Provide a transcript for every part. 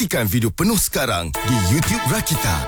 Saksikan video penuh sekarang di YouTube Rakita.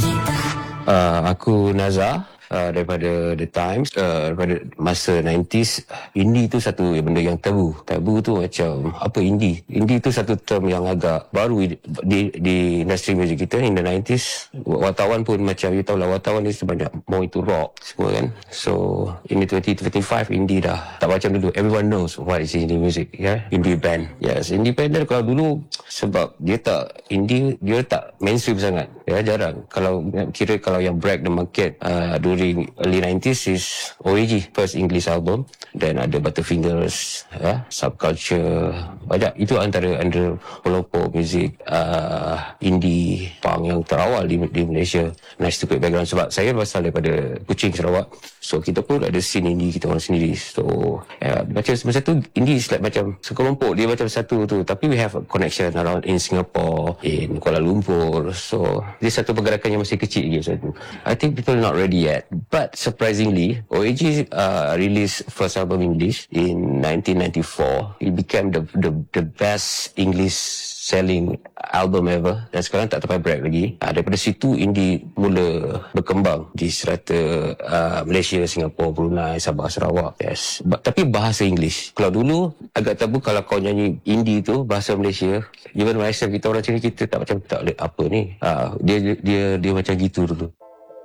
Aku Nazar daripada The Times. Daripada masa 90s, indie tu satu benda yang tabu. Tabu tu macam apa indie? Indie tu satu term yang agak baru di industri muzik kita in the 90s. Wartawan pun macam you tahu lah, wartawan ni sebanyak more itu rock semua kan. So in the 2025 indie dah tak macam dulu. Everyone knows what is indie music, yeah? Indie band. Yes, independent kalau dulu sebab dia tak indie, dia tak mainstream sangat. Ya, jarang. Kalau yang break the market during early 90s is OAG, first English album. Dan ada Butterfingers, Subculture, banyak. Itu antara pelopor muzik indie punk yang terawal di Malaysia. Nice to quick background sebab saya berasal daripada Kuching, Sarawak. So kita pun ada scene indie kita orang sendiri. So macam masa tu indie is like macam sekelompok, dia macam satu tu, tapi we have a connection around in Singapore, in Kuala Lumpur. So dia satu pergerakan yang masih kecil lagi masa tu. I think people not ready yet, but surprisingly OAG released first album English in 1994. It became the best English selling album ever, dan sekarang tak sampai break lagi. Daripada situ indie mula berkembang di serata Malaysia, Singapura, Brunei, Sabah, Sarawak. Yes, tapi bahasa English. Kalau dulu agak tabu kalau kau nyanyi indie tu bahasa Malaysia. Even myself, kita orang sini kita tak boleh apa ni. Dia macam gitu dulu.